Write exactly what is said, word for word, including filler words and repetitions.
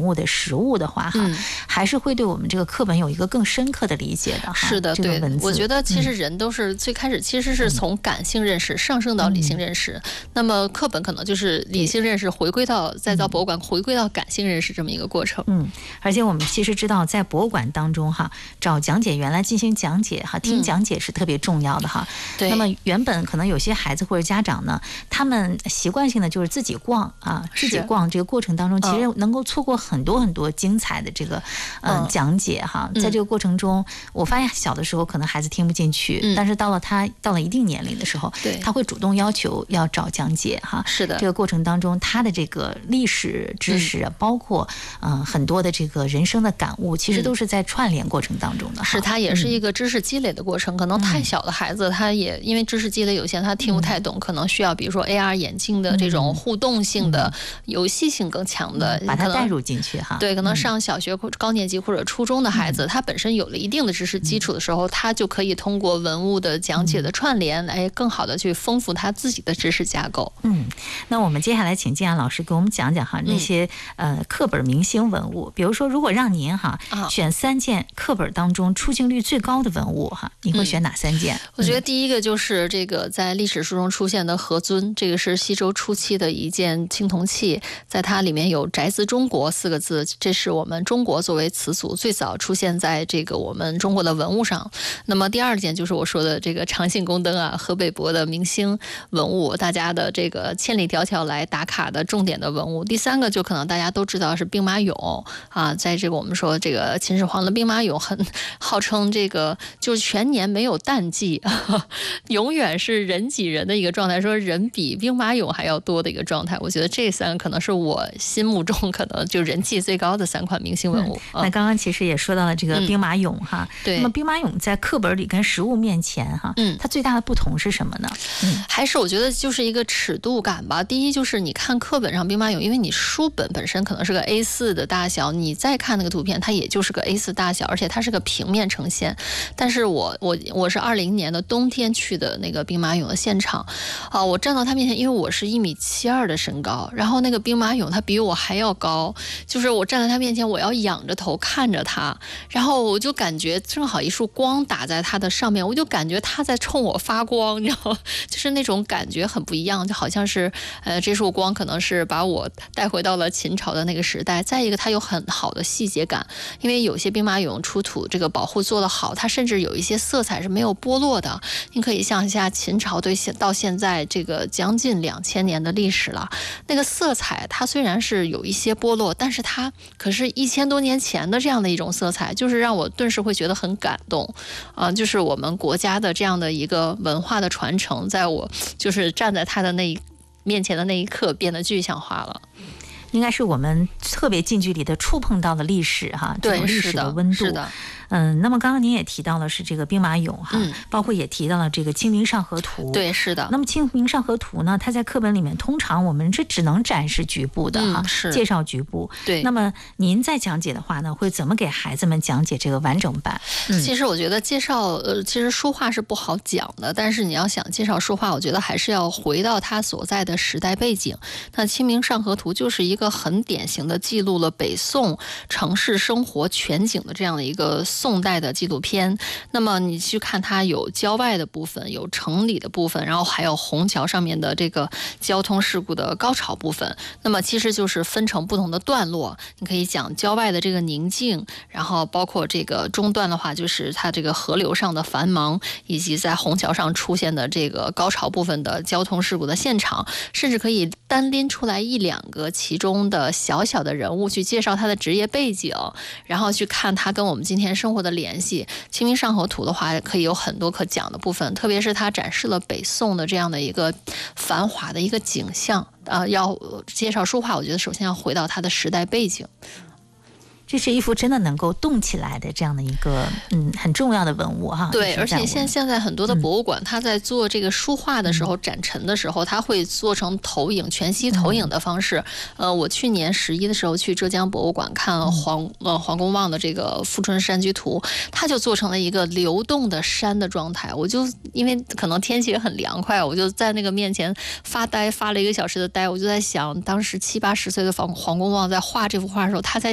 物的实物的话哈、嗯，还是会对我们这个课本有一个更深刻的理解的哈。 是的， 对， 我觉得其实人都是最开始其实是从感性认识上升到理性认识，嗯、那么课本可能就是理性认识回归到再到博物馆回归到感性认识这么一个过程。 嗯，而且我们其实知道在博物馆当中哈，找讲解员来进行讲解哈，听讲解是特别重要的哈。对、嗯。那么原本可能有些孩子或者家长呢，他们习惯性的就是自己逛啊，自己逛这个过程当中，其实能够错过很多很多精彩的这个嗯、呃、讲解哈。在这个过程中，我发现小的时候可能孩子听不进去，嗯、但是到了他到了一定年龄的时候，对，他会主动要求要找讲解哈。 是的。 这个过程当中，他的这个历史知识，嗯、包括嗯、呃、很多的这个人生的感悟，其实都是在串联过程当中的。 是，它也是一个知识积累的过程。嗯、可能太小的孩子，他也因为知识积累有限，他听不太懂，嗯、可能需要比如说 A R 眼镜的这种互动性的、嗯、游戏性更强的， 嗯、把它带入进去哈。 对，可能上小学高年级或者初中的孩子，嗯、他本身有了一定的知识基础的时候，嗯、他就可以通过文物的讲解的串联，来更好的去丰富他自己的知识架构。 嗯，那我们接下来请金安老师给我们讲讲哈那些、嗯、呃课本明星文物，比如说如果让您哈、啊、选三件课本当中出镜率最高的文物哈，你会选哪三件？ 嗯、我觉得第一个就是这个在历史书中出现的何尊，这个是西周初期的一件青铜器，在它里面有宅兹中国四个字，这是我们中国作为词组最早出现在这个我们中国的文物上。那么第二件就是我说的这个长信宫灯啊，河北博的明星文物，大家的这个千里迢迢来打卡的重点的文物。第三个就可能大家都知道是兵马俑啊，在这个我们说这个秦始皇的兵马俑很号称这个就是全年没有淡季，永远是人挤人的一个状态，说人比兵马俑还要多的一个状态。我觉得这三个可能是我心目中可能就人气最高的三款明星文物。 嗯、那刚刚其实也说到了这个兵马俑哈， 嗯、对。 那么兵马俑在课本里跟实物面前哈，嗯，它最大的不同是什么呢？ 嗯，还是我觉得就是一个尺度感吧。第一就是你看课本上兵马俑，因为你书本本身可能是个 A 四 的大小，你再看那个图片，它也就是个 A 四 大小，而且它是个平面呈现。但是我我我是二零年的冬天去的那个兵马俑的现场，啊、呃，我站到它面前，因为我是一米七二的身高，然后那个兵马俑它比我还要高，就是我站在它面前，我要仰着头看着它，然后我就感觉正好一束光打在它的上面，我就感觉它在冲我发光，你知道，就是那种感觉很不一样，就好像是呃这束光可能是把我带回到了秦朝的那个时代。再一个，它有很好的细节感，因为有些兵马俑出土这个保护做得好，它甚至有一些色彩是没有剥落的。你可以想一下，秦朝对现到现在这个将近两千年的历史了，那个色彩它虽然是有一些剥落，但是它可是一千多年前的这样的一种色彩，就是让我顿时会觉得很感动啊、呃！就是我们国家的这样的一个文化的传承，在我就是站在他的那一面前的那一刻变得具象化了。 应该是我们特别近距离的触碰到的历史哈，这种历史的温度。 是的。 嗯，那么刚刚您也提到了是这个兵马俑哈、嗯，包括也提到了这个《清明上河图》。 对，是的。 那么《清明上河图》呢，它在课本里面通常我们是只能展示局部的哈、 嗯，是介绍局部。 对。 那么您在讲解的话呢，会怎么给孩子们讲解这个完整版？ 嗯、其实我觉得介绍呃，其实书画是不好讲的，但是你要想介绍书画，我觉得还是要回到它所在的时代背景。那《清明上河图》就是一个很典型的记录了北宋城市生活全景的这样的一个宋代的纪录片。那么你去看它有郊外的部分，有城里的部分，然后还有虹桥上面的这个交通事故的高潮部分。那么其实就是分成不同的段落，你可以讲郊外的这个宁静，然后包括这个中段的话，就是它这个河流上的繁忙，以及在虹桥上出现的这个高潮部分的交通事故的现场，甚至可以单拎出来一两个其中的小小的人物去介绍他的职业背景，然后去看他跟我们今天生活的联系。清明上河图的话可以有很多可讲的部分，特别是它展示了北宋的这样的一个繁华的一个景象。呃，要介绍书画，我觉得首先要回到它的时代背景。 这是一幅真的能够动起来的这样的一个嗯很重要的文物哈。 对，而且现现在很多的博物馆，它在做这个书画的时候、嗯、展陈的时候，它会做成投影、全息投影的方式。嗯、呃，我去年十一的时候去浙江博物馆看黄呃黄公望的这个《富春山居图》，它就做成了一个流动的山的状态。我就因为可能天气也很凉快，我就在那个面前发呆，发了一个小时的呆。我就在想，当时七八十岁的黄黄公望在画这幅画的时候，他在